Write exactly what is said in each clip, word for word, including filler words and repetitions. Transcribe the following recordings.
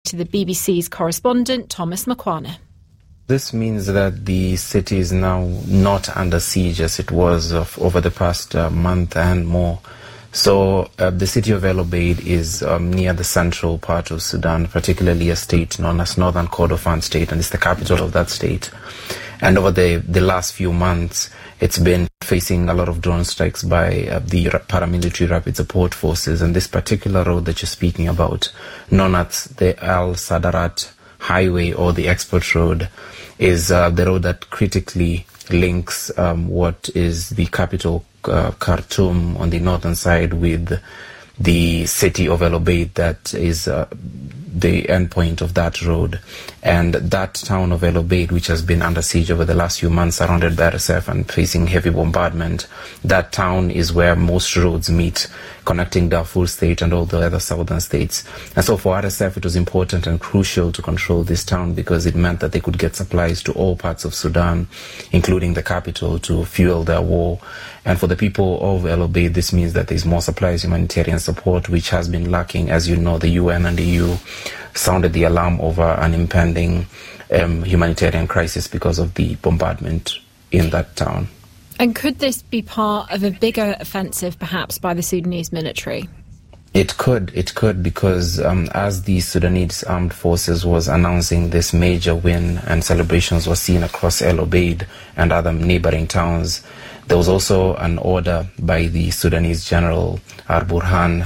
to the B B C's correspondent Thomas Makwana. This means that the city is now not under siege as it was of, over the past uh, month and more. So uh, the city of El Obeid is um, near the central part of Sudan, particularly a state known as Northern Kordofan State, and it's the capital of that state. And over the, the last few months, it's been facing a lot of drone strikes by uh, the paramilitary rapid support forces. And this particular road that you're speaking about, known as the Al Sadarat Highway or the Export Road, is uh, the road that critically links um, what is the capital, uh, Khartoum, on the northern side with the city of El Obeid that is uh, the endpoint of that road. And that town of El Obeid, which has been under siege over the last few months, surrounded by R S F and facing heavy bombardment, that town is where most roads meet, connecting Darfur state and all the other southern states. And so for R S F, it was important and crucial to control this town because it meant that they could get supplies to all parts of Sudan, including the capital, to fuel their war. And for the people of El Obeid, this means that there's more supplies, humanitarian support, which has been lacking. As you know, the U N and the E U sounded the alarm over an impending um, humanitarian crisis because of the bombardment in that town. And could this be part of a bigger offensive, perhaps, by the Sudanese military? It could, it could, because um, as the Sudanese armed forces was announcing this major win and celebrations were seen across El Obeid and other neighboring towns, there was also an order by the Sudanese General Al-Burhan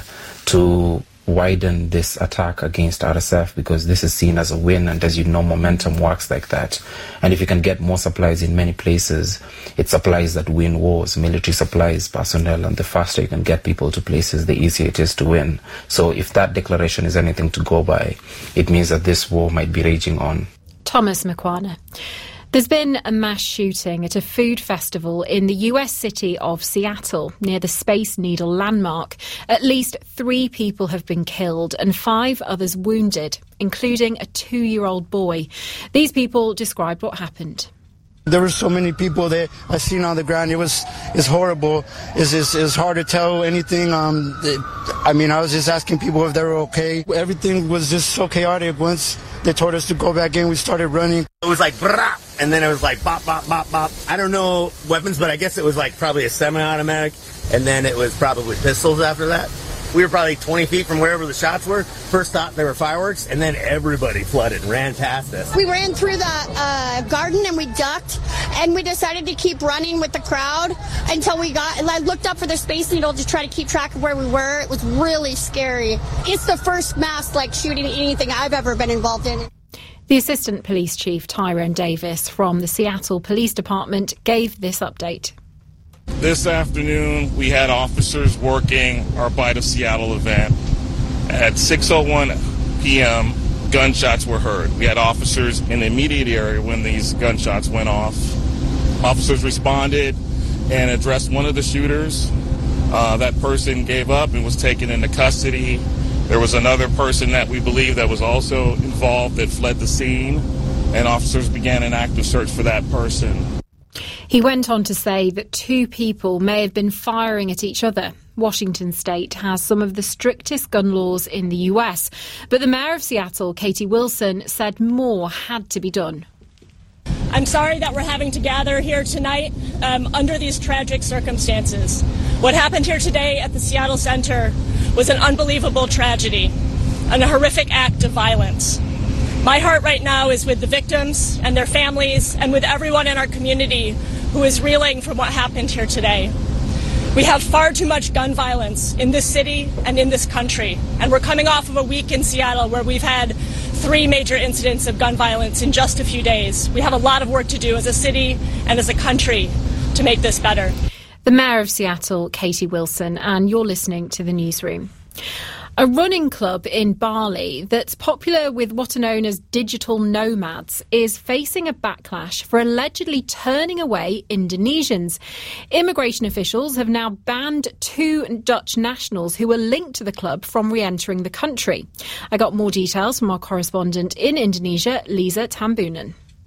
to widen this attack against R S F because this is seen as a win, and as you know, momentum works like that. And if you can get more supplies in many places, it's supplies that win wars, military supplies, personnel, and the faster you can get people to places, the easier it is to win. So if that declaration is anything to go by, it means that this war might be raging on. Thomas Makwana. There's been a mass shooting at a food festival in the U S city of Seattle, near the Space Needle landmark. At least three people have been killed and five others wounded, including a two-year-old boy. These people described what happened. There were so many people that I seen on the ground. It was it's horrible. It's, it's, it's hard to tell anything. Um, it, I mean, I was just asking people if they were okay. Everything was just so chaotic. Once they told us to go back in, we started running. It was like, brah, and then it was like, bop, bop, bop, bop. I don't know weapons, but I guess it was like probably a semi-automatic, and then it was probably pistols after that. We were probably twenty feet from wherever the shots were. First thought they were fireworks, and then everybody flooded and ran past us. We ran through the uh, garden and we ducked, and we decided to keep running with the crowd until we got, and I looked up for the Space Needle to try to keep track of where we were. It was really scary. It's the first mass like shooting anything I've ever been involved in. The Assistant Police Chief Tyrone Davis from the Seattle Police Department gave this update. This afternoon, we had officers working our Bite of Seattle event. At six oh one p.m., gunshots were heard. We had officers in the immediate area when these gunshots went off. Officers responded and addressed one of the shooters. Uh, that person gave up and was taken into custody. There was another person that we believe that was also involved that fled the scene, and officers began an active search for that person. He went on to say that two people may have been firing at each other. Washington state has some of the strictest gun laws in the U S, but the mayor of Seattle, Katie Wilson, said more had to be done. I'm sorry that we're having to gather here tonight um, under these tragic circumstances. What happened here today at the Seattle Center was an unbelievable tragedy and a horrific act of violence. My heart right now is with the victims and their families and with everyone in our community who is reeling from what happened here today. We have far too much gun violence in this city and in this country, and we're coming off of a week in Seattle where we've had three major incidents of gun violence in just a few days. We have a lot of work to do as a city and as a country to make this better. The Mayor of Seattle, Katie Wilson, and you're listening to the Newsroom. A running club in Bali that's popular with what are known as digital nomads is facing a backlash for allegedly turning away Indonesians. Immigration officials have now banned two Dutch nationals who were linked to the club from re-entering the country. I got more details from our correspondent in Indonesia, Lisa Tambunan.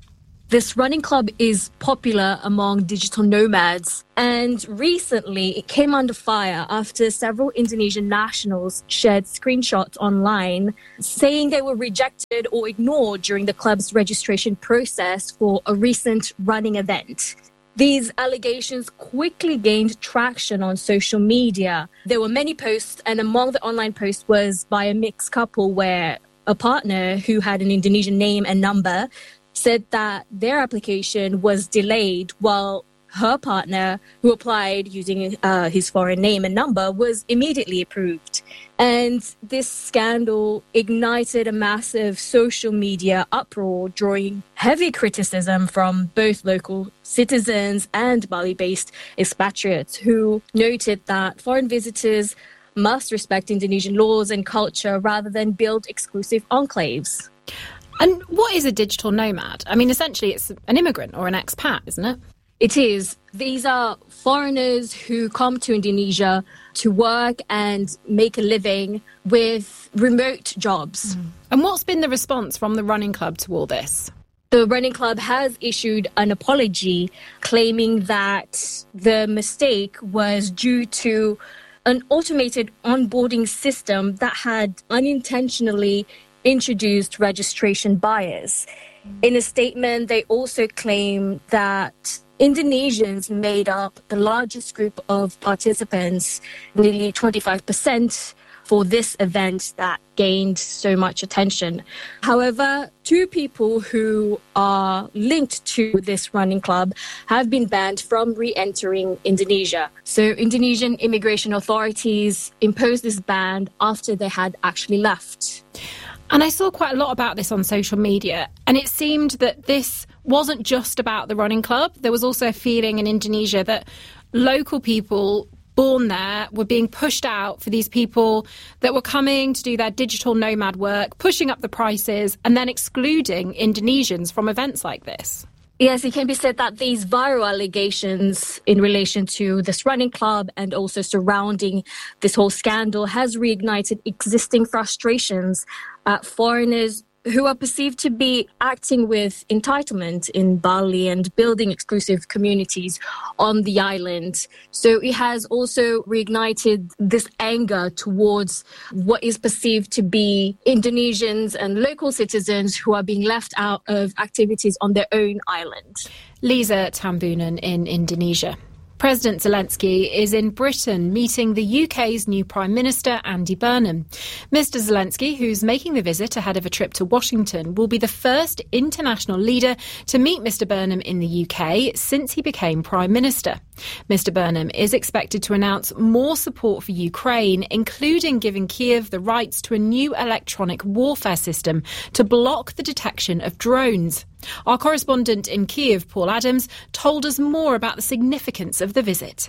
This running club is popular among digital nomads, and recently it came under fire after several Indonesian nationals shared screenshots online saying they were rejected or ignored during the club's registration process for a recent running event. These allegations quickly gained traction on social media. There were many posts, and among the online posts was by a mixed couple where a partner who had an Indonesian name and number said that their application was delayed while her partner, who applied using uh, his foreign name and number, was immediately approved. And this scandal ignited a massive social media uproar, drawing heavy criticism from both local citizens and Bali-based expatriates who noted that foreign visitors must respect Indonesian laws and culture rather than build exclusive enclaves. And what is a digital nomad? I mean, essentially, it's an immigrant or an expat, isn't it? It is. These are foreigners who come to Indonesia to work and make a living with remote jobs. Mm. And what's been the response from the running club to all this? The running club has issued an apology claiming that the mistake was due to an automated onboarding system that had unintentionally introduced registration bias. In a statement, they also claim that Indonesians made up the largest group of participants, nearly twenty-five percent, for this event that gained so much attention. However, two people who are linked to this running club have been banned from re-entering Indonesia. So Indonesian immigration authorities imposed this ban after they had actually left. And I saw quite a lot about this on social media, and it seemed that this wasn't just about the running club. There was also a feeling in Indonesia that local people born there were being pushed out for these people that were coming to do their digital nomad work, pushing up the prices and then excluding Indonesians from events like this. Yes, it can be said that these viral allegations in relation to this running club and also surrounding this whole scandal has reignited existing frustrations at foreigners who are perceived to be acting with entitlement in Bali and building exclusive communities on the island. So it has also reignited this anger towards what is perceived to be Indonesians and local citizens who are being left out of activities on their own island. Lisa Tambunan in Indonesia. President Zelensky is in Britain meeting the U K's new Prime Minister, Andy Burnham. Mister Zelensky, who's making the visit ahead of a trip to Washington, will be the first international leader to meet Mister Burnham in the U K since he became Prime Minister. Mister Burnham is expected to announce more support for Ukraine, including giving Kyiv the rights to a new electronic warfare system to block the detection of drones. Our correspondent in Kyiv, Paul Adams, told us more about the significance of the visit.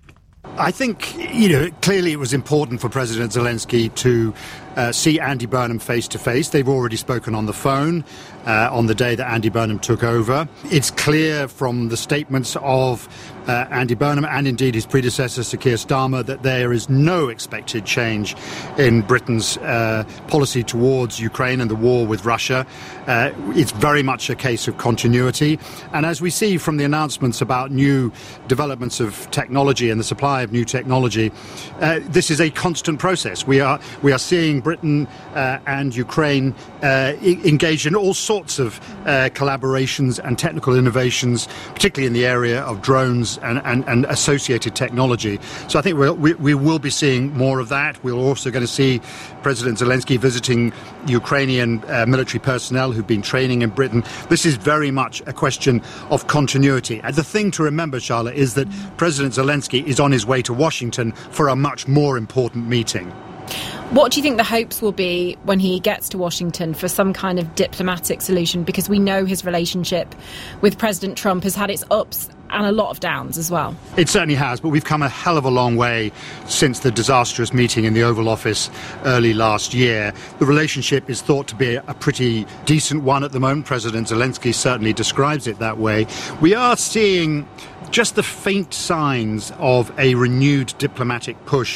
I think, you know, clearly it was important for President Zelensky to uh, see Andy Burnham face to face. They've already spoken on the phone uh, on the day that Andy Burnham took over. It's clear from the statements of uh, Andy Burnham and indeed his predecessor, Sir Keir Starmer, that there is no expected change in Britain's uh, policy towards Ukraine and the war with Russia. Uh, it's very much a case of continuity. And as we see from the announcements about new developments of technology and the supply of new technology, uh, this is a constant process. We are we are seeing Britain uh, and Ukraine uh, I- engage in all sorts of uh, collaborations and technical innovations, particularly in the area of drones and, and, and associated technology. So I think we'll, we we will be seeing more of that. We're also going to see President Zelensky visiting Ukrainian uh, military personnel who've been training in Britain. This is very much a question of continuity. And the thing to remember, Charlotte, is that President Zelensky is on his way to Washington for a much more important meeting. What do you think the hopes will be when he gets to Washington for some kind of diplomatic solution? Because we know his relationship with President Trump has had its ups and a lot of downs as well. It certainly has, but we've come a hell of a long way since the disastrous meeting in the Oval Office early last year. The relationship is thought to be a pretty decent one at the moment. President Zelensky certainly describes it that way. We are seeing just the faint signs of a renewed diplomatic push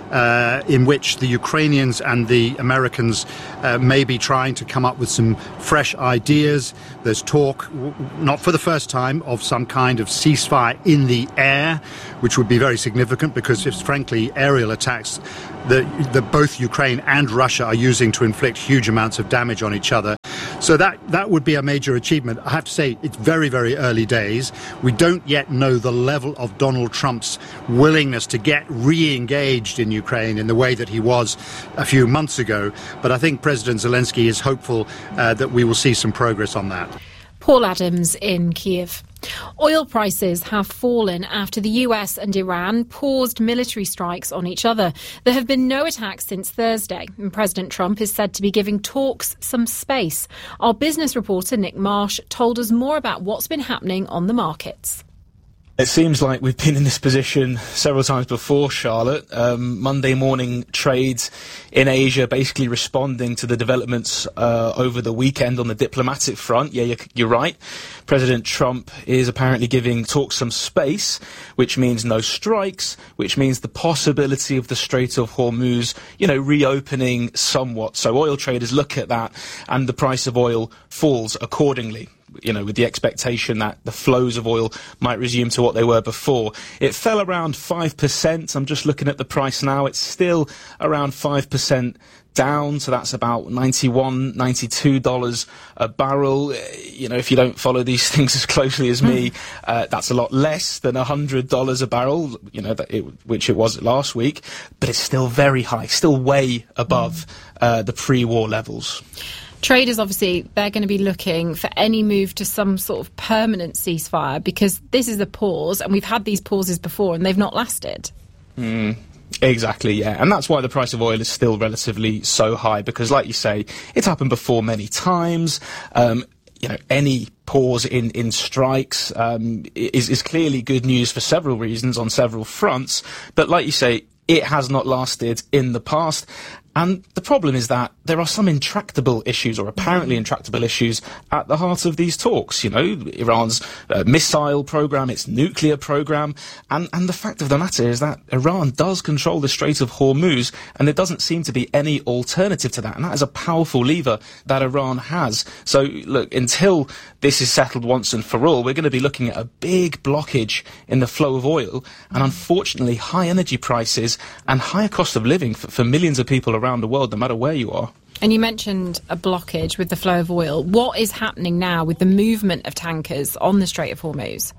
uh, in which the Ukrainians and the Americans uh, may be trying to come up with some fresh ideas. There's talk, not for the first time, of some kind of ceasefire in the air, which would be very significant because it's frankly aerial attacks that, that both Ukraine and Russia are using to inflict huge amounts of damage on each other. So that, that would be a major achievement. I have to say, it's very, very early days. We don't yet know the level of Donald Trump's willingness to get re-engaged in Ukraine in the way that he was a few months ago. But I think President Zelensky is hopeful uh, that we will see some progress on that. Paul Adams in Kiev. Oil prices have fallen after the U S and Iran paused military strikes on each other. There have been no attacks since Thursday, and President Trump is said to be giving talks some space. Our business reporter Nick Marsh told us more about what's been happening on the markets. It seems like we've been in this position several times before, Charlotte. Um, Monday morning trades in Asia basically responding to the developments uh, over the weekend on the diplomatic front. Yeah, you're, you're right. President Trump is apparently giving talks some space, which means no strikes, which means the possibility of the Strait of Hormuz, you know, reopening somewhat. So oil traders look at that and the price of oil falls accordingly, you know, with the expectation that the flows of oil might resume to what they were before. It fell around five percent. I'm just looking at the price now. It's still around five percent down, so that's about ninety-one, ninety-two dollars a barrel. You know, if you don't follow these things as closely as me, uh, that's a lot less than one hundred dollars a barrel, you know, that it, which it was last week, but it's still very high, still way above uh, the pre-war levels. Traders, obviously, they're going to be looking for any move to some sort of permanent ceasefire because this is a pause, and we've had these pauses before and they've not lasted. Mm. Exactly, yeah. And that's why the price of oil is still relatively so high, because like you say, it's happened before many times. Um, you know, any pause in, in strikes um, is, is clearly good news for several reasons on several fronts. But like you say, it has not lasted in the past. And the problem is that there are some intractable issues, or apparently intractable issues, at the heart of these talks. You know, Iran's uh, missile program, its nuclear program, and, and the fact of the matter is that Iran does control the Strait of Hormuz, and there doesn't seem to be any alternative to that. And that is a powerful lever that Iran has. So, look, until this is settled once and for all, we're going to be looking at a big blockage in the flow of oil, and unfortunately, high energy prices and higher cost of living for, for millions of people around around the world, no matter where you are. And you mentioned a blockage with the flow of oil. What is happening now with the movement of tankers on the Strait of Hormuz?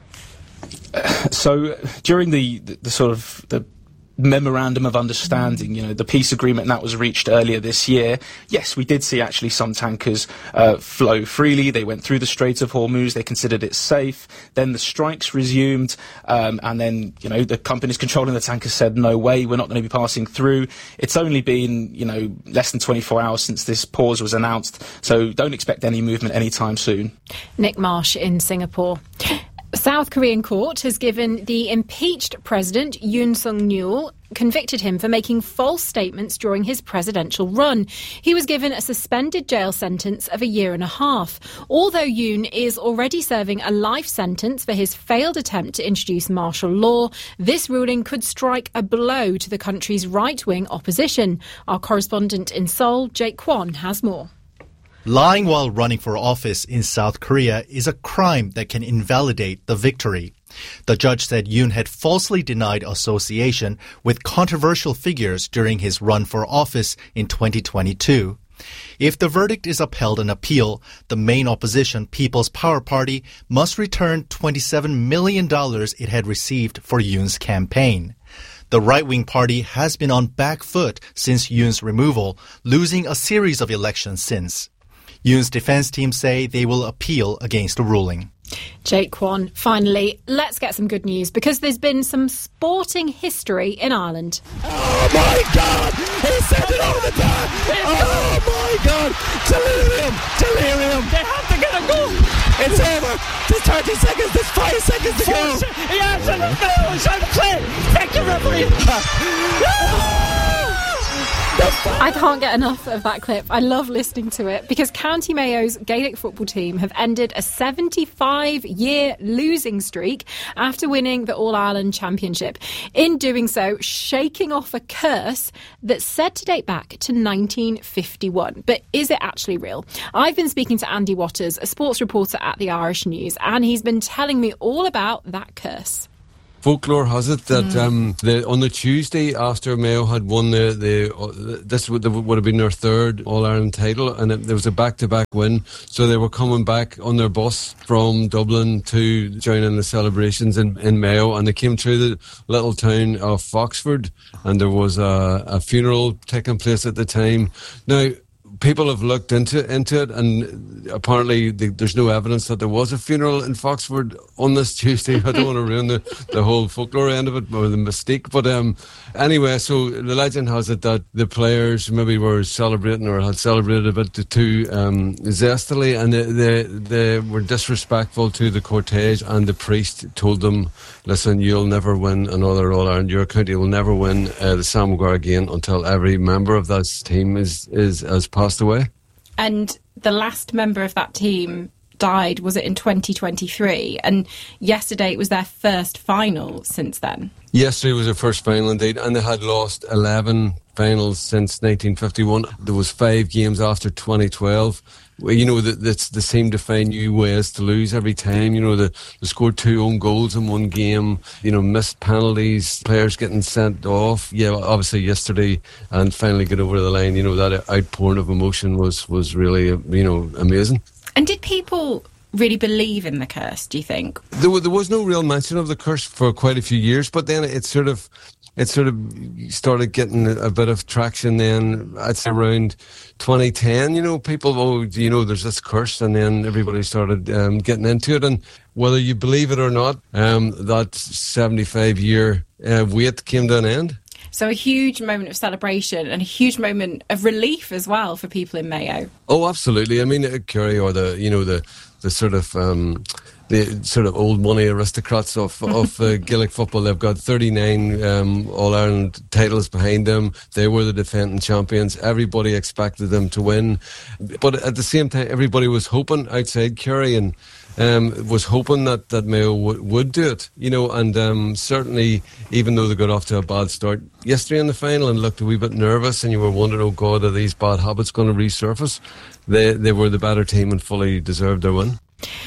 Uh, so during the, the, the sort of the memorandum of understanding, you know, the peace agreement that was reached earlier this year, yes, we did see actually some tankers uh, flow freely. They went through the Strait of Hormuz. They considered it safe. Then the strikes resumed, um, and then, you know, the companies controlling the tankers said, no way, we're not going to be passing through. It's only been, you know, less than twenty-four hours since this pause was announced, so don't expect any movement anytime soon. Nick Marsh in Singapore. South Korean court has given the impeached president Yoon Suk-yeol, convicted him for making false statements during his presidential run. He was given a suspended jail sentence of a year and a half. Although Yoon is already serving a life sentence for his failed attempt to introduce martial law, this ruling could strike a blow to the country's right-wing opposition. Our correspondent in Seoul, Jake Kwon, has more. Lying while running for office in South Korea is a crime that can invalidate the victory. The judge said Yoon had falsely denied association with controversial figures during his run for office in twenty twenty-two. If the verdict is upheld on appeal, the main opposition, People's Power Party, must return twenty-seven million dollars it had received for Yoon's campaign. The right-wing party has been on back foot since Yoon's removal, losing a series of elections since. Yoon's defense team say they will appeal against the ruling. Jake Kwon, finally, let's get some good news because there's been some sporting history in Ireland. Oh my God! He sent it over the top! Oh my God! Delirium! Delirium! They have to get a goal! It's over! There's thirty seconds, there's five seconds to go! Yes, and the play! Thank you, referee! I can't get enough of that clip. I love listening to it because County Mayo's Gaelic football team have ended a seventy-five year losing streak after winning the All-Ireland Championship. In doing so, shaking off a curse that's said to date back to nineteen fifty-one. But is it actually real? I've been speaking to Andy Watters, a sports reporter at the Irish News, and he's been telling me all about that curse. Folklore has it that Mm. um, the, on the Tuesday after Mayo had won the, the uh, this would, would have been their third All-Ireland title, and it, there was a back-to-back win, so they were coming back on their bus from Dublin to join in the celebrations in, in Mayo, and they came through the little town of Foxford, and there was a, a funeral taking place at the time. Now, people have looked into into it, and apparently the, there's no evidence that there was a funeral in Foxford on this Tuesday. I don't want to ruin the, the whole folklore end of it or the mystique, but um, anyway, so the legend has it that the players maybe were celebrating or had celebrated a bit too um, zestily, and they, they, they were disrespectful to the cortege, and the priest told them, listen, you'll never win another All-Ireland. Your county will never win uh, the Sam Maguire again until every member of that team is, is has passed away. And the last member of that team died, was it in twenty twenty-three? And yesterday it was their first final since then. Yesterday was their first final indeed, and they had lost eleven finals since nineteen fifty-one. There was five games after twenty twelve. Well, you know, that that's the same to find new ways to lose every time. You know, the, they scored two own goals in one game, you know, missed penalties, players getting sent off. Yeah, obviously yesterday, and finally get over the line, you know, that outpouring of emotion was, was really, you know, amazing. And did people really believe in the curse, do you think? There, there was no real mention of the curse for quite a few years, but then it sort of it sort of started getting a bit of traction then. I'd say around twenty ten, you know, people, oh, you know, there's this curse, and then everybody started um, getting into it. And whether you believe it or not, um, that seventy-five year uh, wait came to an end. So a huge moment of celebration and a huge moment of relief as well for people in Mayo. Oh, absolutely. I mean, uh, Kerry, or the, you know, the, the sort of... Um, the sort of old money aristocrats of, of uh, Gaelic football. They've got thirty-nine um, All-Ireland titles behind them. They were the defending champions. Everybody expected them to win. But at the same time, everybody was hoping outside Kerry and um, was hoping that, that Mayo w- would do it. You know, and um, certainly, even though they got off to a bad start yesterday in the final and looked a wee bit nervous, and you were wondering, oh God, are these bad habits going to resurface? They, they were the better team and fully deserved their win.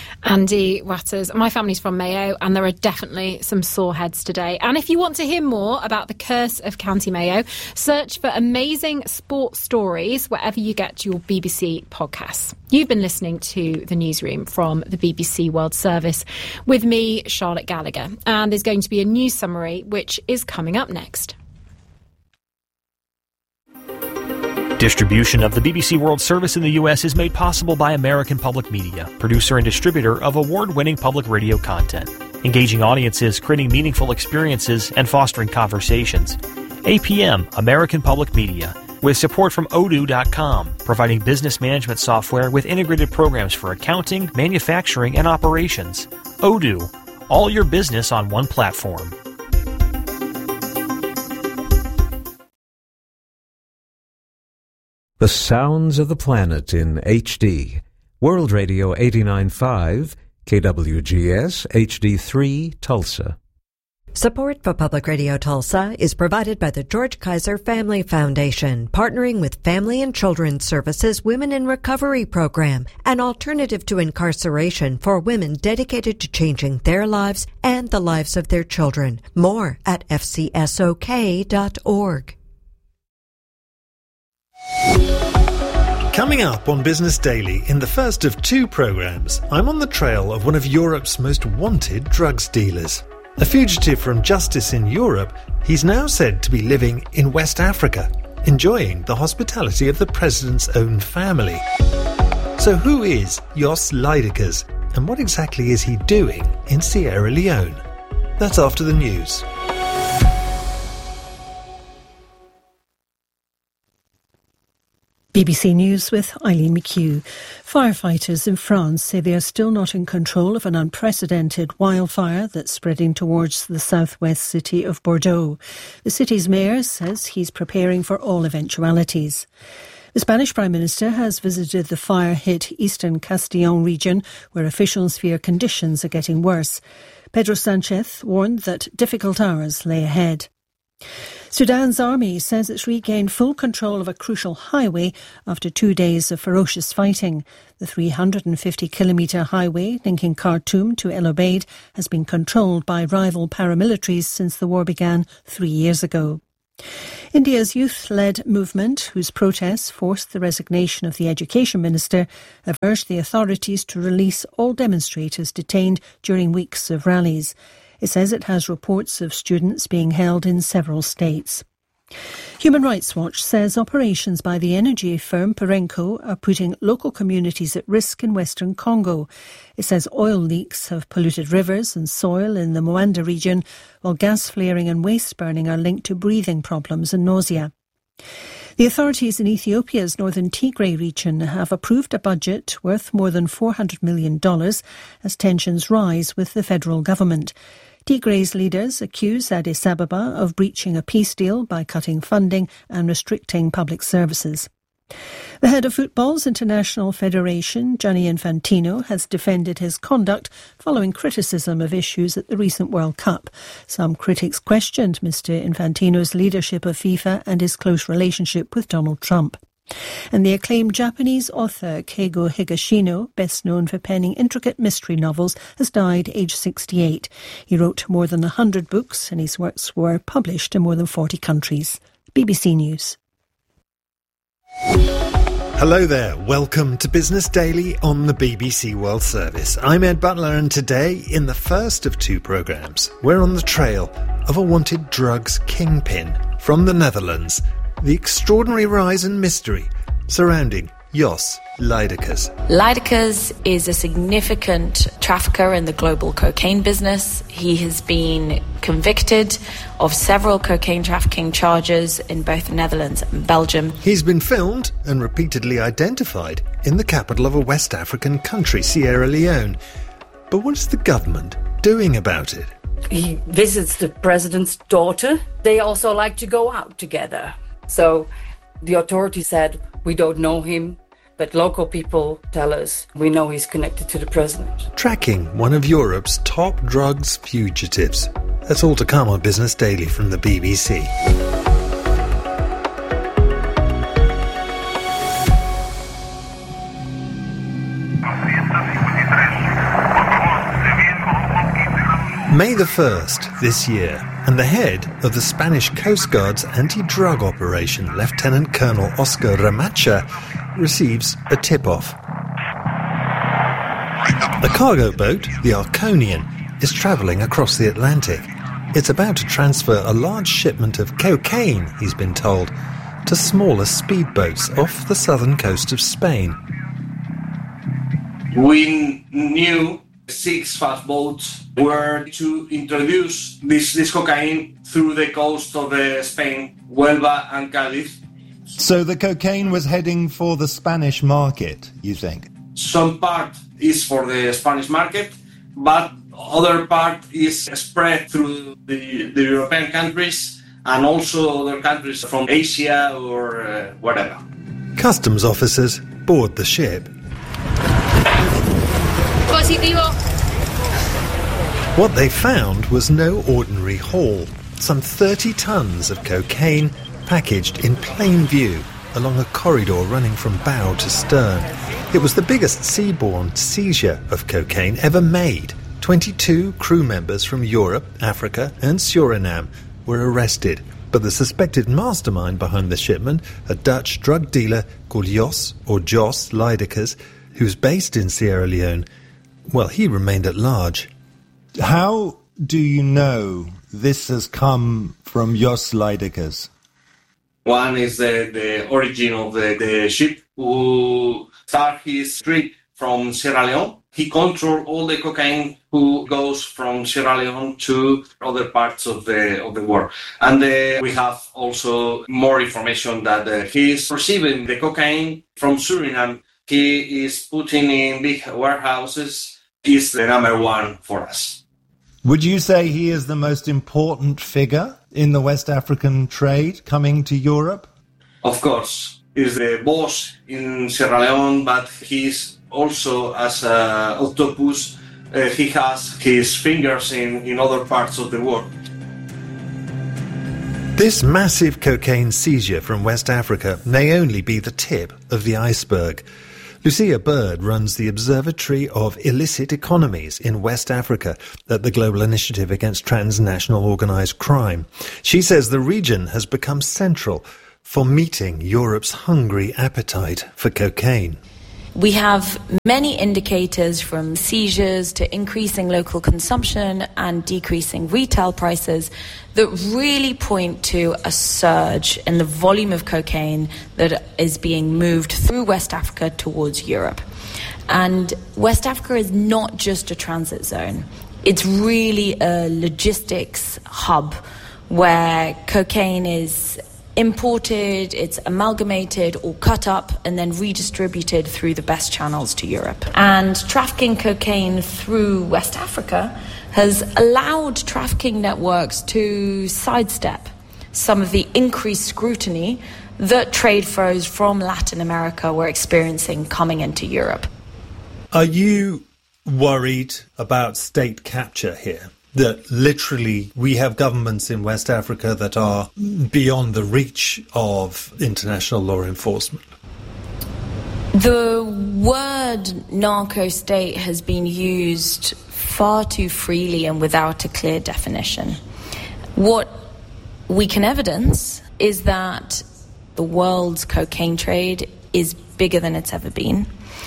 Andy Watters, my family's from Mayo, and there are definitely some sore heads today. And if you want to hear more about the curse of County Mayo, search for amazing sports stories wherever you get your B B C podcasts. You've been listening to The Newsroom from the B B C World Service with me, Charlotte Gallagher. And there's going to be a news summary, which is coming up next. Distribution of the B B C World Service in the U S is made possible by American Public Media, producer and distributor of award-winning public radio content, engaging audiences, creating meaningful experiences, and fostering conversations. A P M, American Public Media, with support from odoo dot com, providing business management software with integrated programs for accounting, manufacturing, and operations. Odoo, all your business on one platform. The sounds of the planet in H D. World Radio eighty-nine point five, K W G S H D three, Tulsa. Support for Public Radio Tulsa is provided by the George Kaiser Family Foundation, partnering with Family and Children's Services Women in Recovery Program, an alternative to incarceration for women dedicated to changing their lives and the lives of their children. More at f c s o k dot org. Coming up on Business Daily, in the first of two programmes, I'm on the trail of one of Europe's most wanted drugs dealers. A fugitive from justice in Europe, he's now said to be living in West Africa, enjoying the hospitality of the president's own family. So who is Jos Lydekkers, and what exactly is he doing in Sierra Leone? That's after the news. B B C News with Eileen McHugh. Firefighters in France say they are still not in control of an unprecedented wildfire that's spreading towards the southwest city of Bordeaux. The city's mayor says he's preparing for all eventualities. The Spanish Prime Minister has visited the fire-hit eastern Castillon region, where officials fear conditions are getting worse. Pedro Sanchez warned that difficult hours lay ahead. Sudan's army says it's regained full control of a crucial highway after two days of ferocious fighting. The three hundred fifty kilometre highway linking Khartoum to El Obeid has been controlled by rival paramilitaries since the war began three years ago. India's youth-led movement, whose protests forced the resignation of the education minister, have urged the authorities to release all demonstrators detained during weeks of rallies. It says it has reports of students being held in several states. Human Rights Watch says operations by the energy firm Perenco are putting local communities at risk in western Congo. It says oil leaks have polluted rivers and soil in the Moanda region, while gas flaring and waste burning are linked to breathing problems and nausea. The authorities in Ethiopia's northern Tigray region have approved a budget worth more than four hundred million dollars as tensions rise with the federal government. Tigray's leaders accuse Addis Ababa of breaching a peace deal by cutting funding and restricting public services. The head of football's International Federation, Gianni Infantino, has defended his conduct following criticism of issues at the recent World Cup. Some critics questioned Mister Infantino's leadership of FIFA and his close relationship with Donald Trump. And the acclaimed Japanese author Keigo Higashino, best known for penning intricate mystery novels, has died aged sixty-eight. He wrote more than one hundred books and his works were published in more than forty countries. B B C News. Hello there, welcome to Business Daily on the B B C World Service. I'm Ed Butler, and today, in the first of two programmes, we're on the trail of a wanted drugs kingpin from the Netherlands. The extraordinary rise and mystery surrounding Jos Lydekkers. Lydekkers is a significant trafficker in the global cocaine business. He has been convicted of several cocaine trafficking charges in both the Netherlands and Belgium. He's been filmed and repeatedly identified in the capital of a West African country, Sierra Leone. But what is the government doing about it? He visits the president's daughter. They also like to go out together. So the authorities said, we don't know him, but local people tell us we know he's connected to the president. Tracking one of Europe's top drugs fugitives. That's all to come on Business Daily from the B B C. May the first this year, and the head of the Spanish Coast Guard's anti-drug operation, Lieutenant Colonel Oscar Ramacha, receives a tip-off. A cargo boat, the Arconian, is travelling across the Atlantic. It's about to transfer a large shipment of cocaine, he's been told, to smaller speedboats off the southern coast of Spain. We knew six fast boats were to introduce this, this cocaine through the coast of uh, Spain, Huelva and Cádiz. So the cocaine was heading for the Spanish market, you think? Some part is for the Spanish market, but other part is spread through the, the European countries and also other countries from Asia or uh, whatever. Customs officers board the ship. Positivo. What they found was no ordinary haul. Some thirty tons of cocaine packaged in plain view along a corridor running from bow to stern. It was the biggest seaborne seizure of cocaine ever made. twenty-two crew members from Europe, Africa and Suriname were arrested. But the suspected mastermind behind the shipment, a Dutch drug dealer called Jos or Jos Lydekkers, who's based in Sierra Leone, well, he remained at large. How do you know this has come from Jos Lydekkers? One is the, the origin of the, the ship, who started his trip from Sierra Leone. He controls all the cocaine who goes from Sierra Leone to other parts of the of the world. And uh, we have also more information that uh, he is receiving the cocaine from Suriname. He is putting in big warehouses. He's the number one for us. Would you say he is the most important figure in the West African trade coming to Europe? Of course. He's the boss in Sierra Leone, but he's also, as an octopus, uh, he has his fingers in, in other parts of the world. This massive cocaine seizure from West Africa may only be the tip of the iceberg. Lucia Bird runs the Observatory of Illicit Economies in West Africa at the Global Initiative Against Transnational Organised Crime. She says the region has become central for meeting Europe's hungry appetite for cocaine. We have many indicators, from seizures to increasing local consumption and decreasing retail prices, that really point to a surge in the volume of cocaine that is being moved through West Africa towards Europe. And West Africa is not just a transit zone. It's really a logistics hub where cocaine is imported, it's amalgamated or cut up and then redistributed through the best channels to Europe. And trafficking cocaine through West Africa has allowed trafficking networks to sidestep some of the increased scrutiny that trade flows from Latin America were experiencing coming into Europe. Are you worried about state capture here? That literally we have governments in West Africa that are beyond the reach of international law enforcement? The word narco-state has been used far too freely and without a clear definition. What we can evidence is that the world's cocaine trade is bigger than it's ever been,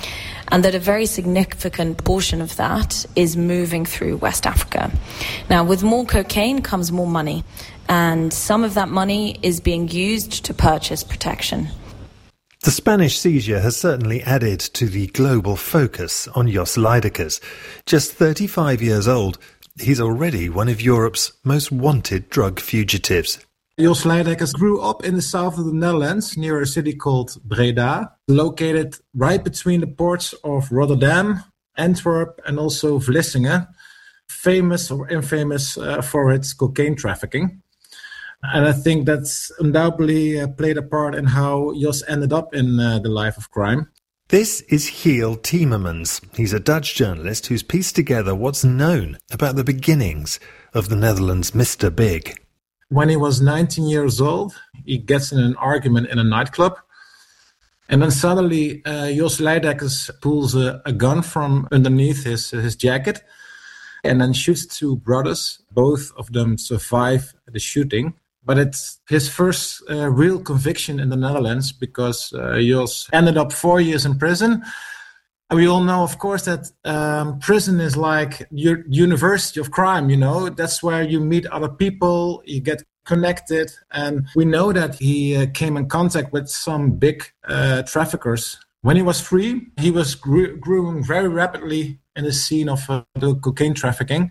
and that a very significant portion of that is moving through West Africa. Now, with more cocaine comes more money, and some of that money is being used to purchase protection. The Spanish seizure has certainly added to the global focus on Jos Lydekkers. Just thirty-five years old, he's already one of Europe's most wanted drug fugitives. Jos Lydekkers grew up in the south of the Netherlands, near a city called Breda, located right between the ports of Rotterdam, Antwerp, and also Vlissingen, famous or infamous uh, for its cocaine trafficking. And I think that's undoubtedly uh, played a part in how Jos ended up in uh, the life of crime. This is Giel Timmermans. He's a Dutch journalist who's pieced together what's known about the beginnings of the Netherlands' Mister Big. When he was nineteen years old, he gets in an argument in a nightclub. And then suddenly, uh, Jos Lydekkers pulls a, a gun from underneath his, his jacket and then shoots two brothers. Both of them survive the shooting. But it's his first uh, real conviction in the Netherlands, because uh, Jos ended up four years in prison. And we all know, of course, that um, prison is like your university of crime, you know. That's where you meet other people, you get connected. And we know that he uh, came in contact with some big uh, traffickers. When he was free, he was gr- growing very rapidly in the scene of uh, the cocaine trafficking.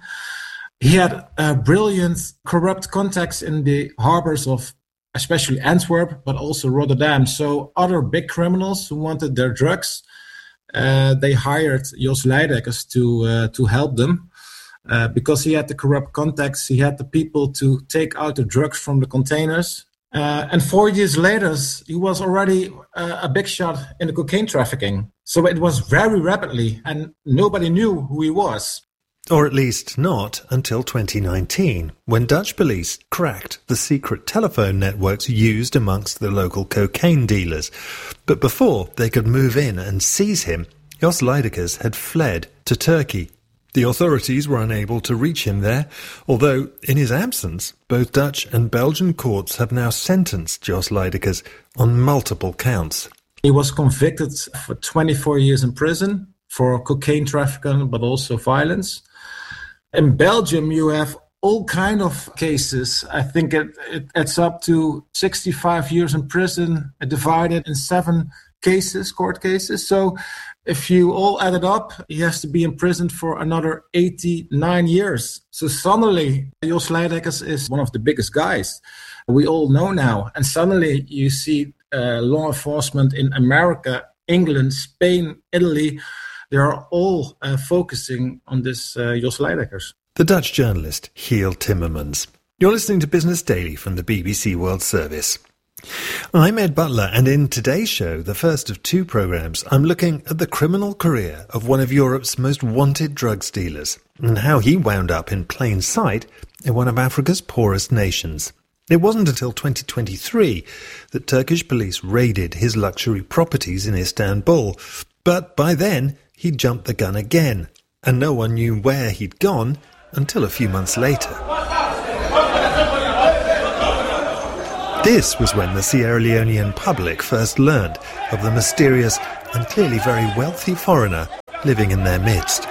He had uh, brilliant corrupt contacts in the harbors of especially Antwerp, but also Rotterdam. So other big criminals who wanted their drugs, Uh, they hired Jos Lydekkers to uh, to help them uh, because he had the corrupt contacts. He had the people to take out the drugs from the containers. Uh, and four years later, he was already uh, a big shot in the cocaine trafficking. So it was very rapidly, and nobody knew who he was. Or at least not until twenty nineteen, when Dutch police cracked the secret telephone networks used amongst the local cocaine dealers. But before they could move in and seize him, Jos Lydekkers had fled to Turkey. The authorities were unable to reach him there, although in his absence, both Dutch and Belgian courts have now sentenced Jos Lydekkers on multiple counts. He was convicted for twenty-four years in prison for cocaine trafficking, but also violence. In Belgium, you have all kind of cases. I think it, it, it's up to sixty-five years in prison, divided in seven cases, court cases. So if you all add it up, he has to be imprisoned for another eighty-nine years. So suddenly, Jos Leidekkers is one of the biggest guys we all know now. And suddenly you see uh, law enforcement in America, England, Spain, Italy, they are all uh, focusing on this uh, Jos Leidekkers. The Dutch journalist Giel Timmermans. You're listening to Business Daily from the B B C World Service. I'm Ed Butler, and in today's show, the first of two programmes, I'm looking at the criminal career of one of Europe's most wanted drugs dealers and how he wound up in plain sight in one of Africa's poorest nations. It wasn't until twenty twenty-three that Turkish police raided his luxury properties in Istanbul, but by then he'd jumped the gun again, and no one knew where he'd gone until a few months later. This was when the Sierra Leonean public first learned of the mysterious and clearly very wealthy foreigner living in their midst.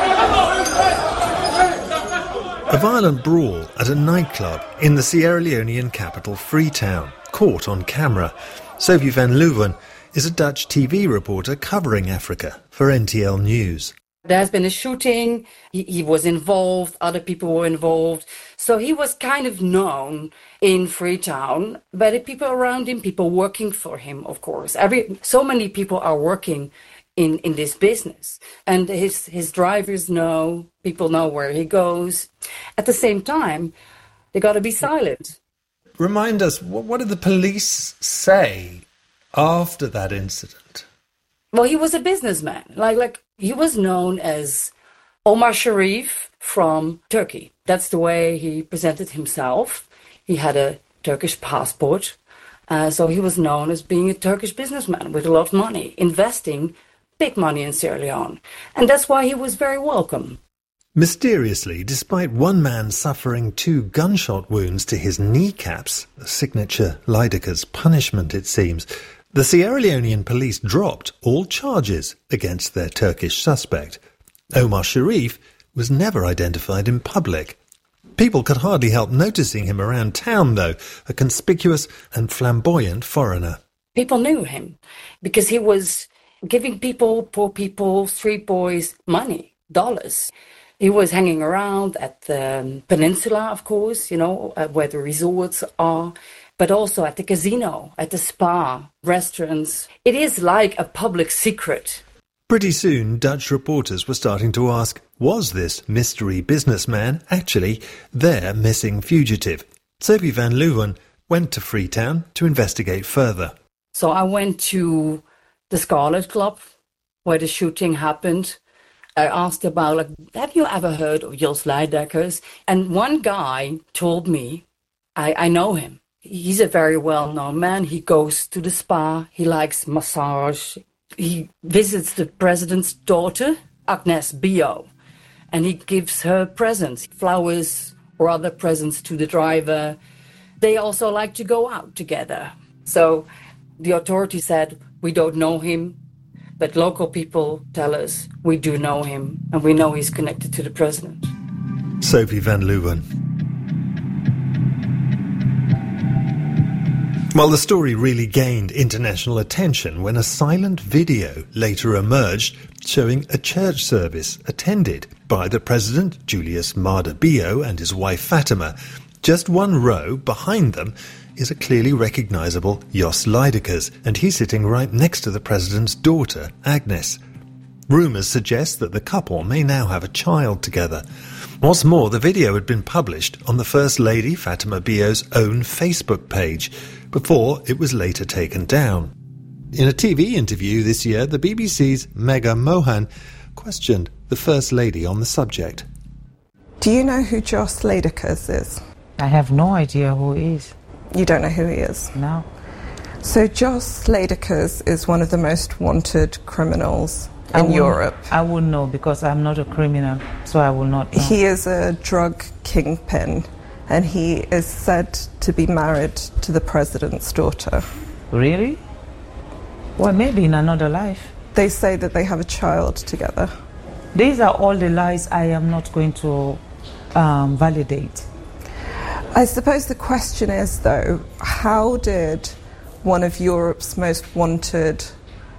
A violent brawl at a nightclub in the Sierra Leonean capital Freetown, caught on camera. Sophie van Leeuwen is a Dutch T V reporter covering Africa for N T L News. There's been a shooting, he, he was involved, other people were involved. So he was kind of known in Freetown, but the people around him, people working for him, of course. Every So many people are working in, in this business. And his, his drivers know, people know where he goes. At the same time, they got to be silent. Remind us, what, what did the police say after that incident? Well, he was a businessman. Like, like he was known as Omar Sharif from Turkey. That's the way he presented himself. He had a Turkish passport. Uh, so he was known as being a Turkish businessman with a lot of money, investing big money in Sierra Leone. And that's why he was very welcome. Mysteriously, despite one man suffering two gunshot wounds to his kneecaps, a signature Leidekkers punishment, it seems, the Sierra Leonean police dropped all charges against their Turkish suspect. Omar Sharif was never identified in public. People could hardly help noticing him around town, though, a conspicuous and flamboyant foreigner. People knew him because he was giving people, poor people, street boys, money, dollars. He was hanging around at the peninsula, of course, you know, where the resorts are, but also at the casino, at the spa, restaurants. It is like a public secret. Pretty soon, Dutch reporters were starting to ask, was this mystery businessman actually their missing fugitive? Sophie van Leeuwen went to Freetown to investigate further. So I went to the Scarlet Club, where the shooting happened. I asked about, like, have you ever heard of Jos Leidekkers? And one guy told me, I, I know him. He's a very well-known man. He goes to the spa. He likes massage. He visits the president's daughter, Agnes Bio, and he gives her presents, flowers or other presents to the driver. They also like to go out together. So the authorities said, we don't know him, but local people tell us we do know him, and we know he's connected to the president. Sophie van Leeuwen. Well, the story really gained international attention when a silent video later emerged showing a church service attended by the president, Julius Maada Bio, and his wife Fatima. Just one row behind them is a clearly recognisable Jos Leidekkers, and he's sitting right next to the president's daughter, Agnes. Rumours suggest that the couple may now have a child together. What's more, the video had been published on the First Lady Fatima Bio's own Facebook page, before it was later taken down. In a T V interview this year, the B B C's Megha Mohan questioned the First Lady on the subject. Do you know who Jos Leidekkers is? I have no idea who he is. You don't know who he is? No. So Jos Leidekkers is one of the most wanted criminals in Europe. I wouldn't know because I'm not a criminal, so I will not know. He is a drug kingpin, and he is said to be married to the president's daughter. Really? Well, maybe in another life. They say that they have a child together. These are all the lies I am not going to um, validate. I suppose the question is, though, how did one of Europe's most wanted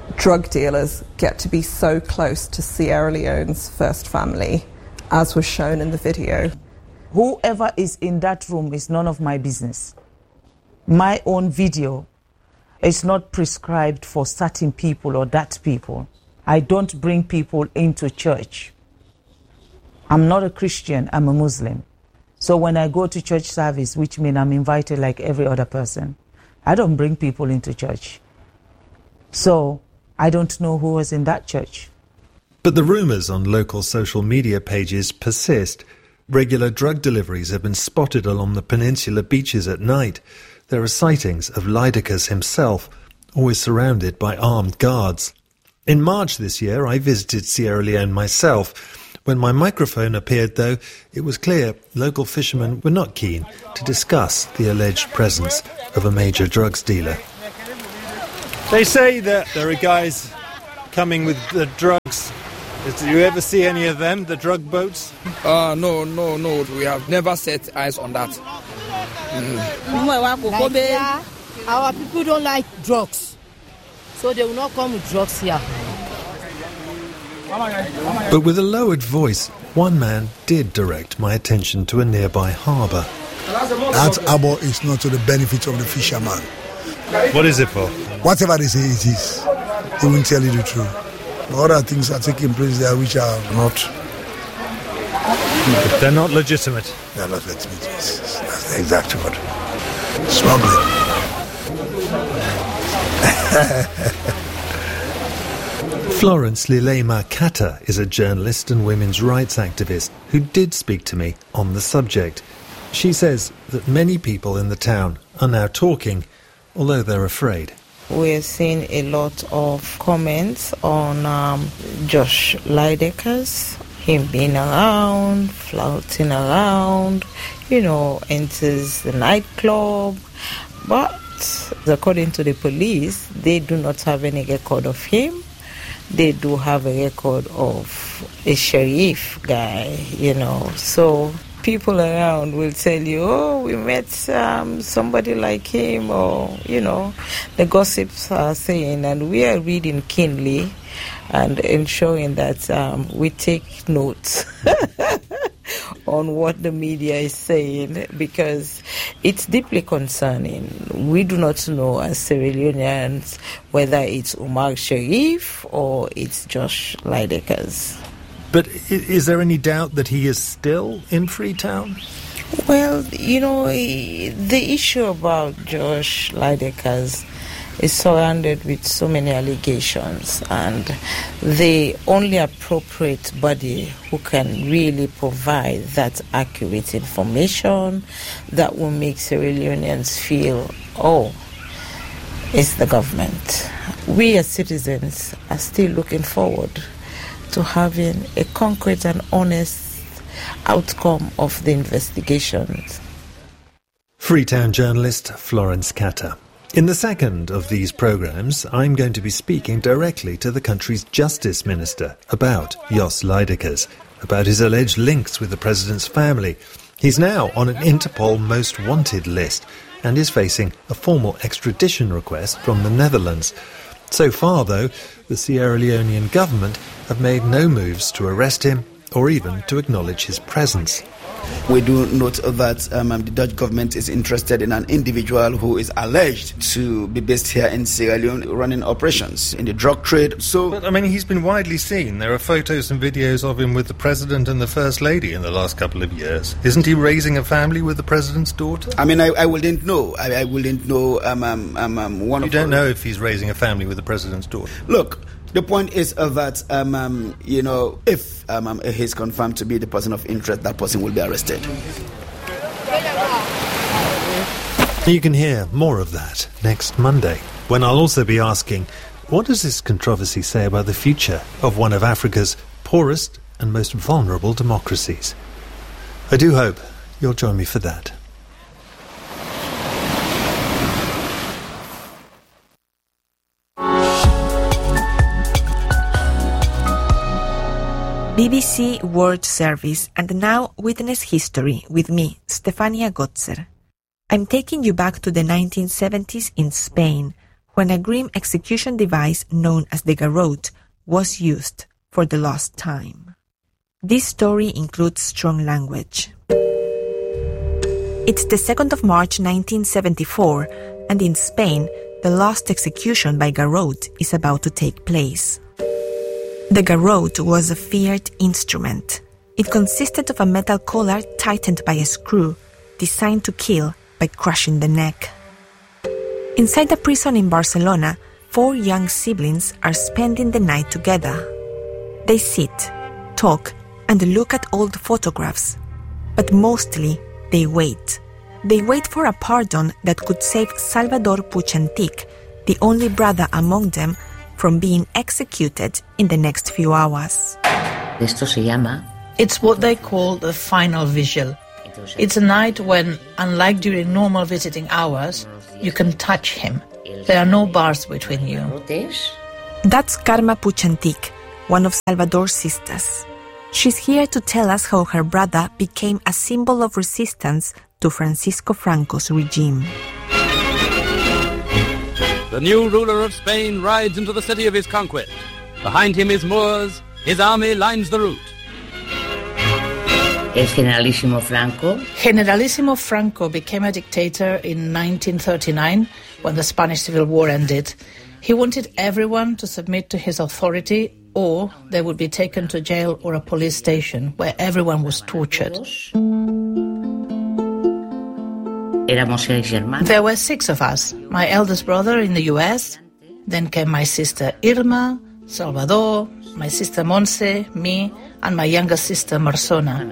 drug dealers get to be so close to Sierra Leone's first family, as was shown in the video. Whoever is in that room is none of my business. My own video is not prescribed for certain people or that people. I don't bring people into church. I'm not a Christian, I'm a Muslim. So when I go to church service, which means I'm invited like every other person, I don't bring people into church. So I don't know who was in that church. But the rumours on local social media pages persist. Regular drug deliveries have been spotted along the peninsula beaches at night. There are sightings of Lydekkes himself, always surrounded by armed guards. In March this year, I visited Sierra Leone myself. When my microphone appeared, though, it was clear local fishermen were not keen to discuss the alleged presence of a major drugs dealer. They say that there are guys coming with the drugs. Do you ever see any of them, the drug boats? Uh, no, no, no. We have never set eyes on that. Mm. Like our people don't like drugs, so they will not come with drugs here. But with a lowered voice, one man did direct my attention to a nearby harbour. That harbour is not to the benefit of the fisherman. What is it for? Whatever they say it is, they won't tell you the truth. Other things are taking place there which are not. But they're not legitimate. They're not legitimate. That's the exact word. Smuggling. Florence Lilema Kata is a journalist and women's rights activist who did speak to me on the subject. She says that many people in the town are now talking, although they're afraid. We're seeing a lot of comments on um, Josh Lydekkes, him being around, flouting around, you know, enters the nightclub. But according to the police, they do not have any record of him. They do have a record of a sheriff guy, you know. So people around will tell you, oh, we met um, somebody like him, or, you know, the gossips are saying, and we are reading keenly and ensuring that um, we take notes on what the media is saying, because it's deeply concerning. We do not know as Sierra Leoneans whether it's Umar Sharif or it's Josh Lydekkes. But is there any doubt that he is still in Freetown? Well, you know, the issue about Josh Lydekkes is surrounded with so many allegations, and the only appropriate body who can really provide that accurate information that will make Sierra Leoneans feel, oh, it's the government. We as citizens are still looking forward to having a concrete and honest outcome of the investigations. Freetown journalist Florence Kata. In the second of these programmes, I'm going to be speaking directly to the country's Justice Minister about Jos Lydekkes, about his alleged links with the President's family. He's now on an Interpol Most Wanted list and is facing a formal extradition request from the Netherlands. So far, though, the Sierra Leonean government have made no moves to arrest him or even to acknowledge his presence. We do note that um, the Dutch government is interested in an individual who is alleged to be based here in Sierra Leone running operations in the drug trade. So, but, I mean, he's been widely seen. There are photos and videos of him with the President and the First Lady in the last couple of years. Isn't he raising a family with the President's daughter? I mean, I, I wouldn't know. I, I wouldn't know. Um, um, um, um, one you of don't our, know if he's raising a family with the President's daughter? Look, the point is uh, that, um, um, you know, if um, um, he's confirmed to be the person of interest, that person will be arrested. You can hear more of that next Monday, when I'll also be asking, what does this controversy say about the future of one of Africa's poorest and most vulnerable democracies? I do hope you'll join me for that. B B C World Service, and now Witness History with me, Stefania Gotzer. I'm taking you back to the nineteen seventies in Spain, when a grim execution device known as the garrote was used for the last time. This story includes strong language. It's the second of March nineteen seventy-four, and in Spain, the last execution by garrote is about to take place. The garrote was a feared instrument. It consisted of a metal collar tightened by a screw, designed to kill by crushing the neck. Inside a prison in Barcelona, four young siblings are spending the night together. They sit, talk, and look at old photographs, but mostly they wait. They wait for a pardon that could save Salvador Puig Antich, the only brother among them, from being executed in the next few hours. Esto se llama... It's what they call the final vigil. It's a night when, unlike during normal visiting hours, you can touch him. There are no bars between you. That's Carme Puig Antich, one of Salvador's sisters. She's here to tell us how her brother became a symbol of resistance to Francisco Franco's regime. The new ruler of Spain rides into the city of his conquest. Behind him is Moors. His army lines the route. El Generalissimo Franco. Generalissimo Franco became a dictator in nineteen thirty-nine when the Spanish Civil War ended. He wanted everyone to submit to his authority, or they would be taken to jail or a police station where everyone was tortured. There were six of us. My eldest brother in the U S, then came my sister Irma, Salvador, my sister Monse, me, and my younger sister Marsona.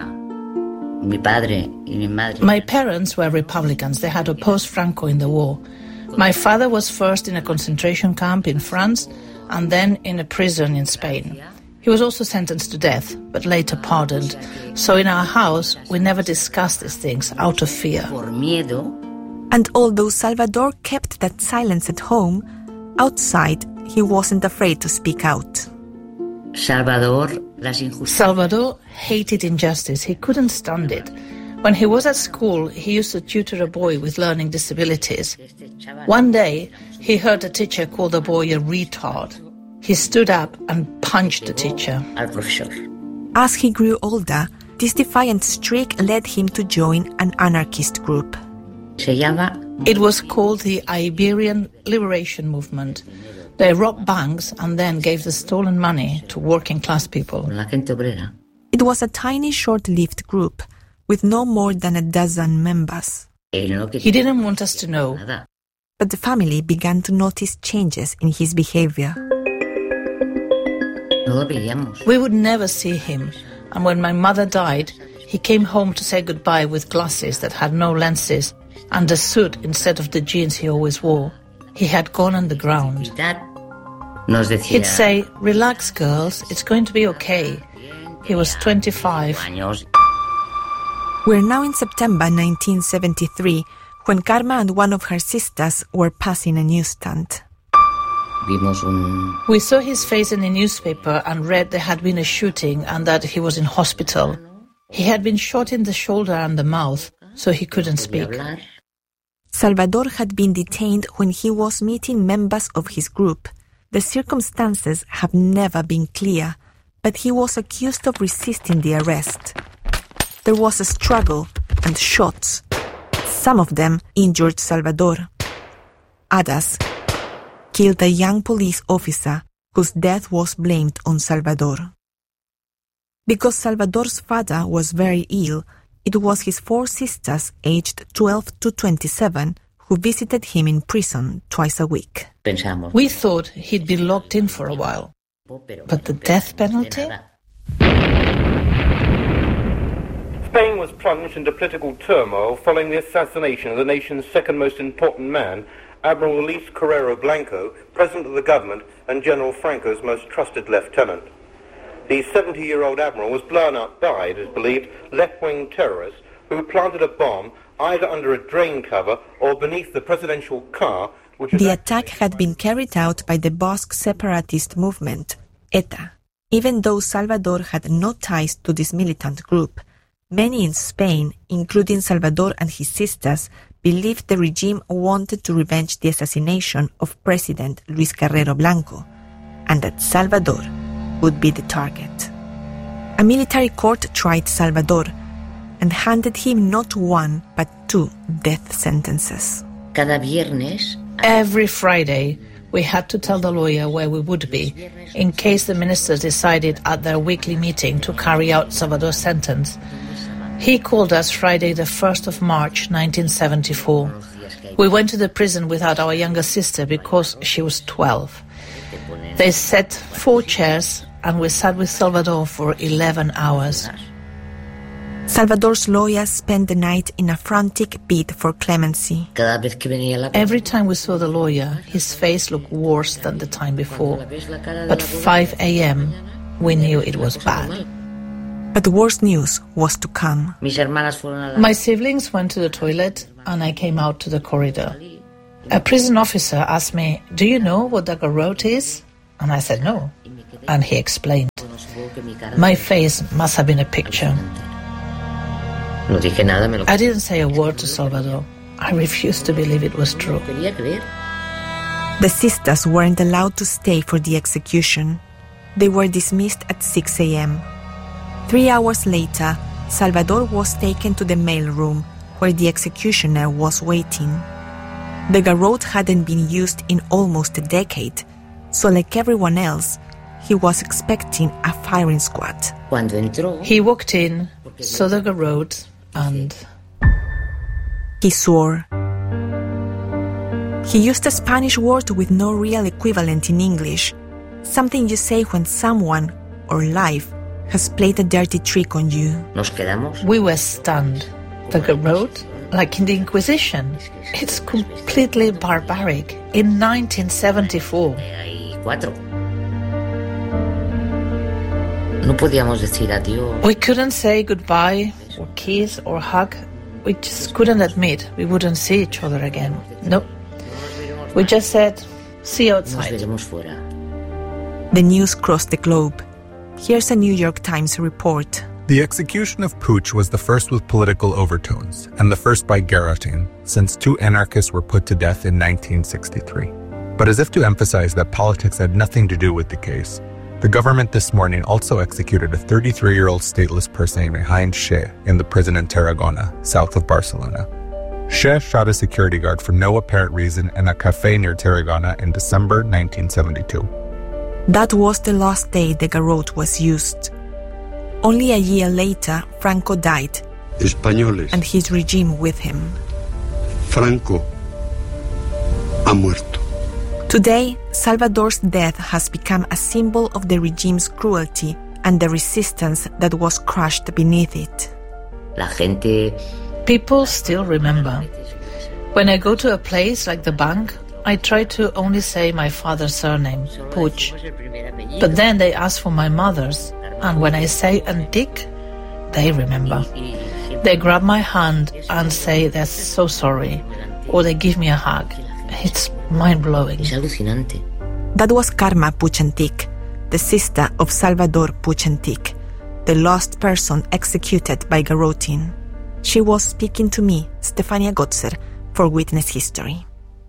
My parents were Republicans. They had opposed Franco in the war. My father was first in a concentration camp in France and then in a prison in Spain. He was also sentenced to death, but later pardoned. So in our house, we never discussed these things out of fear. And although Salvador kept that silence at home, outside he wasn't afraid to speak out. Salvador, Salvador hated injustice. He couldn't stand it. When he was at school, he used to tutor a boy with learning disabilities. One day, he heard a teacher call the boy a retard. He stood up and punched the teacher. As he grew older, this defiant streak led him to join an anarchist group. It was called the Iberian Liberation Movement. They robbed banks and then gave the stolen money to working-class people. It was a tiny, short-lived group with no more than a dozen members. He didn't want us to know. But the family began to notice changes in his behavior. We would never see him, and when my mother died, he came home to say goodbye with glasses that had no lenses and a suit instead of the jeans he always wore. He had gone underground. He'd say, "Relax, girls, it's going to be okay." He was twenty-five. We're now in September nineteen seventy-three, when Carme and one of her sisters were passing a newsstand. We saw his face in the newspaper and read there had been a shooting and that he was in hospital. He had been shot in the shoulder and the mouth, so he couldn't speak. Salvador had been detained when he was meeting members of his group. The circumstances have never been clear, but he was accused of resisting the arrest. There was a struggle and shots. Some of them injured Salvador. Others killed a young police officer whose death was blamed on Salvador. Because Salvador's father was very ill, it was his four sisters, aged twelve to twenty-seven, who visited him in prison twice a week. We thought he'd been locked in for a while. But the death penalty? Spain was plunged into political turmoil following the assassination of the nation's second most important man, Admiral Luis Carrero Blanco, President of the government and General Franco's most trusted lieutenant. The seventy-year-old admiral was blown up by, it is believed, left-wing terrorists who planted a bomb either under a drain cover or beneath the presidential car, which The attack had been carried out by the Basque separatist movement, ETA. Even though Salvador had no ties to this militant group, many in Spain, including Salvador and his sisters, believed the regime wanted to revenge the assassination of President Luis Carrero Blanco, and that Salvador would be the target. A military court tried Salvador and handed him not one but two death sentences. Cada viernes, every Friday, we had to tell the lawyer where we would be in case the ministers decided at their weekly meeting to carry out Salvador's sentence. He called us Friday the first of March nineteen seventy-four. We went to the prison without our younger sister because she was twelve. They set four chairs and we sat with Salvador for eleven hours. Salvador's lawyer spent the night in a frantic bid for clemency. Every time we saw the lawyer, his face looked worse than the time before. But five a.m., we knew it was bad. But worse news was to come. My siblings went to the toilet and I came out to the corridor. A prison officer asked me, "Do you know what the garrote is?" And I said no. And he explained. My face must have been a picture. I didn't say a word to Salvador. I refused to believe it was true. The sisters weren't allowed to stay for the execution. They were dismissed at six a.m. Three hours later, Salvador was taken to the mail room where the executioner was waiting. The garrote hadn't been used in almost a decade, so like everyone else, he was expecting a firing squad. He walked in, saw the garrote, and he swore. He used a Spanish word with no real equivalent in English, something you say when someone, or life, has played a dirty trick on you. We were stunned. The garrote, like in the Inquisition, it's completely barbaric. In nineteen seventy-four. We couldn't say goodbye, or kiss, or hug. We just couldn't admit we wouldn't see each other again. Nope. We just said, see you outside. The news crossed the globe. Here's a New York Times report. The execution of Puig was the first with political overtones, and the first by guillotine, since two anarchists were put to death in nineteen sixty-three. But as if to emphasize that politics had nothing to do with the case, the government this morning also executed a thirty-three-year-old stateless person behind Che in the prison in Tarragona, south of Barcelona. Che shot a security guard for no apparent reason in a cafe near Tarragona in December nineteen seventy-two. That was the last day the garrote was used. Only a year later, Franco died, Españoles. And his regime with him. Franco ha muerto. Today, Salvador's death has become a symbol of the regime's cruelty and the resistance that was crushed beneath it. La gente... People still remember. When I go to a place like the bank, I try to only say my father's surname, Puig. But then they ask for my mother's, and when I say Antic, they remember. They grab my hand and say they're so sorry, or they give me a hug. It's mind-blowing. That was Carme Puig Antich, the sister of Salvador Puig Antich, the last person executed by garroting. She was speaking to me, Stefania Gotzer, for Witness History.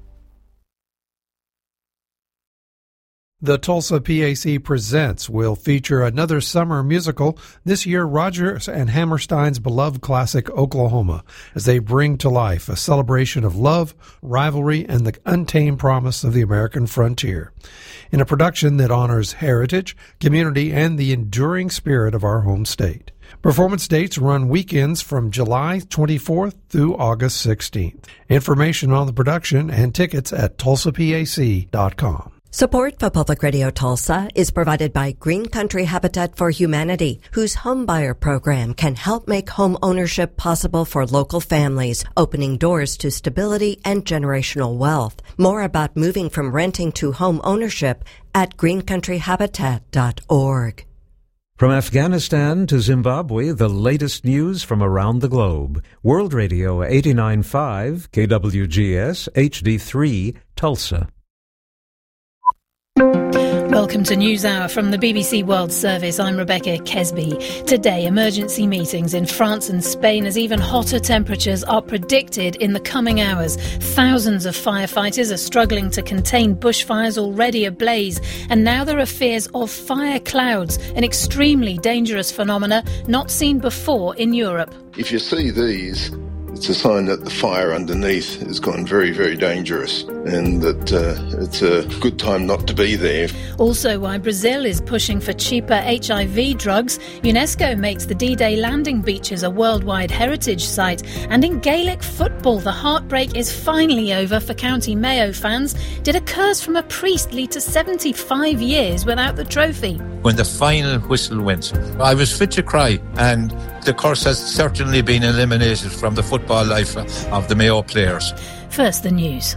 The Tulsa P A C Presents will feature another summer musical, this year Rodgers and Hammerstein's beloved classic Oklahoma, as they bring to life a celebration of love, rivalry, and the untamed promise of the American frontier. In a production that honors heritage, community, and the enduring spirit of our home state. Performance dates run weekends from July twenty-fourth through August sixteenth. Information on the production and tickets at tulsa p a c dot com. Support for Public Radio Tulsa is provided by Green Country Habitat for Humanity, whose homebuyer program can help make home ownership possible for local families, opening doors to stability and generational wealth. More about moving from renting to home ownership at green country habitat dot org. From Afghanistan to Zimbabwe, the latest news from around the globe. World Radio eighty-nine point five, K W G S, H D three, Tulsa. Welcome to NewsHour from the B B C World Service. I'm Rebecca Kesby. Today, emergency meetings in France and Spain as even hotter temperatures are predicted in the coming hours. Thousands of firefighters are struggling to contain bushfires already ablaze, and now there are fears of fire clouds, an extremely dangerous phenomena not seen before in Europe. If you see these, it's a sign that the fire underneath has gone very, very dangerous, and that uh, it's a good time not to be there. Also, why Brazil is pushing for cheaper H I V drugs. UNESCO makes the D-Day landing beaches a worldwide heritage site. And in Gaelic football, the heartbreak is finally over for County Mayo fans. Did a curse from a priest lead to seventy-five years without the trophy? When the final whistle went, I was fit to cry, and the curse has certainly been eliminated from the football life of the Mayo players. First, the news.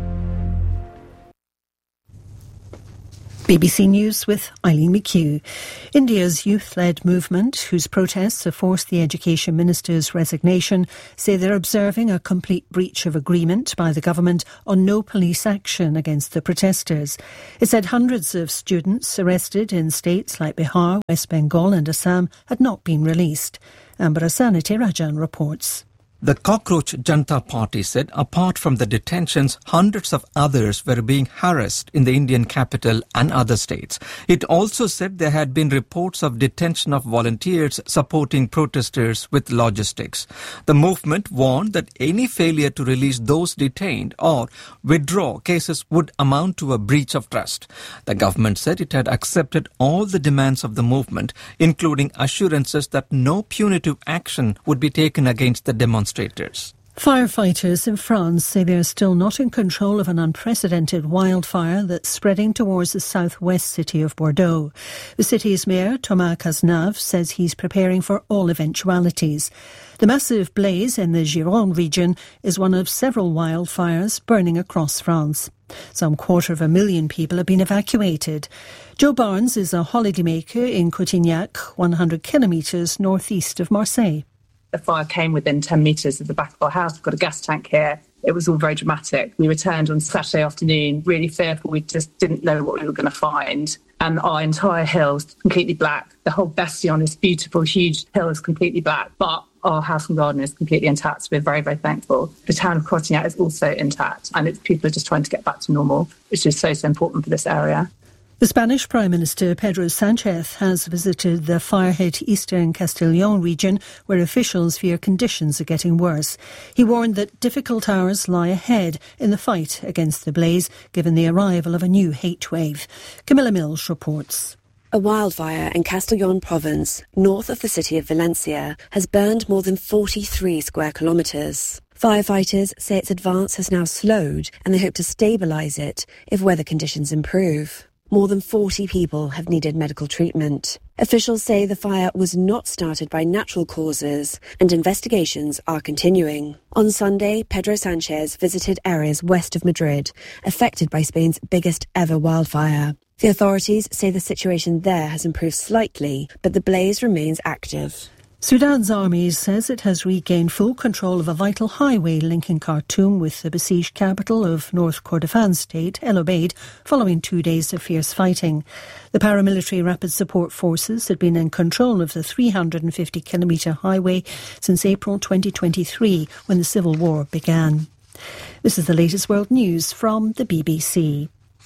B B C News with Eileen McHugh. India's youth-led movement, whose protests have forced the Education Minister's resignation, say they're observing a complete breach of agreement by the government on no police action against the protesters. It said hundreds of students arrested in states like Bihar, West Bengal and Assam had not been released. Amber Asanity Rajan reports. The Cockroach Janata Party said apart from the detentions, hundreds of others were being harassed in the Indian capital and other states. It also said there had been reports of detention of volunteers supporting protesters with logistics. The movement warned that any failure to release those detained or withdraw cases would amount to a breach of trust. The government said it had accepted all the demands of the movement, including assurances that no punitive action would be taken against the demonstrators. Firefighters in France say they are still not in control of an unprecedented wildfire that's spreading towards the southwest city of Bordeaux. The city's mayor, Thomas Cazenave, says he's preparing for all eventualities. The massive blaze in the Gironde region is one of several wildfires burning across France. Some quarter of a million people have been evacuated. Joe Barnes is a holidaymaker in Cotignac, one hundred kilometres northeast of Marseille. The fire came within ten metres of the back of our house. We've got a gas tank here. It was all very dramatic. We returned on Saturday afternoon, really fearful. We just didn't know what we were going to find. And our entire hill is completely black. The whole bastion, this beautiful, huge hill, is completely black. But our house and garden is completely intact. We're very, very thankful. The town of Cotignac is also intact. And it's, people are just trying to get back to normal, which is so, so important for this area. The Spanish Prime Minister Pedro Sánchez has visited the fire-hit eastern Castellón region, where officials fear conditions are getting worse. He warned that difficult hours lie ahead in the fight against the blaze, given the arrival of a new heat wave. Camilla Mills reports. A wildfire in Castellón province, north of the city of Valencia, has burned more than forty-three square kilometres. Firefighters say its advance has now slowed, and they hope to stabilise it if weather conditions improve. More than forty people have needed medical treatment. Officials say the fire was not started by natural causes, and investigations are continuing. On Sunday, Pedro Sánchez visited areas west of Madrid, affected by Spain's biggest ever wildfire. The authorities say the situation there has improved slightly, but the blaze remains active. Sudan's army says it has regained full control of a vital highway linking Khartoum with the besieged capital of North Kordofan state, El Obeid, following two days of fierce fighting. The paramilitary rapid support forces had been in control of the three hundred fifty kilometre highway since April twenty twenty-three, when the civil war began. This is the latest world news from the B B C.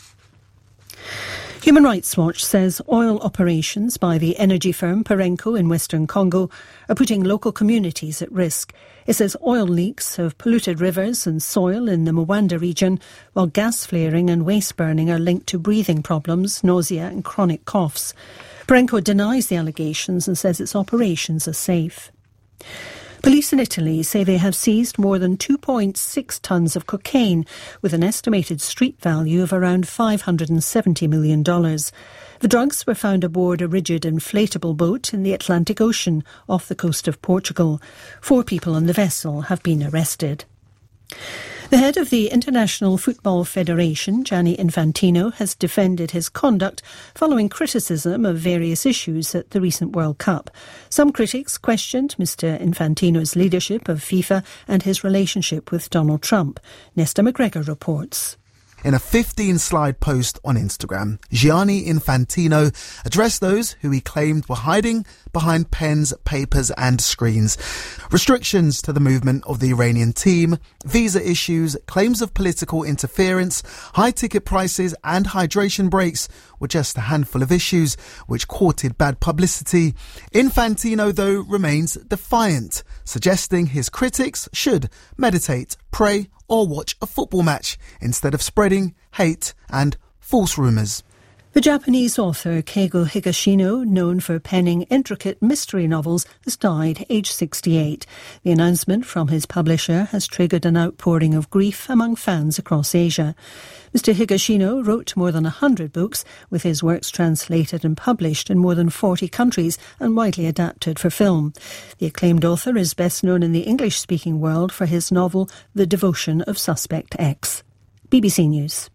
Human Rights Watch says oil operations by the energy firm Perenco in Western Congo are putting local communities at risk. It says oil leaks have polluted rivers and soil in the Mwanda region, while gas flaring and waste burning are linked to breathing problems, nausea and chronic coughs. Perenco denies the allegations and says its operations are safe. Police in Italy say they have seized more than two point six tonnes of cocaine, with an estimated street value of around five hundred seventy million dollars. The drugs were found aboard a rigid inflatable boat in the Atlantic Ocean off the coast of Portugal. Four people on the vessel have been arrested. The head of the International Football Federation, Gianni Infantino, has defended his conduct following criticism of various issues at the recent World Cup. Some critics questioned Mister Infantino's leadership of FIFA and his relationship with Donald Trump. Nesta McGregor reports. In a fifteen-slide post on Instagram, Gianni Infantino addressed those who he claimed were hiding behind pens, papers and screens. Restrictions to the movement of the Iranian team, visa issues, claims of political interference, high ticket prices and hydration breaks were just a handful of issues which courted bad publicity. Infantino, though, remains defiant, suggesting his critics should meditate, pray or watch a football match instead of spreading hate and false rumours. The Japanese author Keigo Higashino, known for penning intricate mystery novels, has died aged sixty-eight. The announcement from his publisher has triggered an outpouring of grief among fans across Asia. Mister Higashino wrote more than one hundred books, with his works translated and published in more than forty countries and widely adapted for film. The acclaimed author is best known in the English-speaking world for his novel The Devotion of Suspect X. B B C News.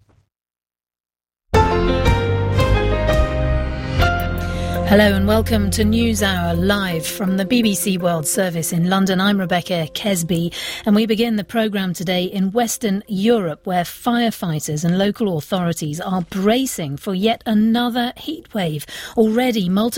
Hello and welcome to NewsHour live from the B B C World Service in London. I'm Rebecca Kesby and we begin the programme today in Western Europe, where firefighters and local authorities are bracing for yet another heatwave. Already multiple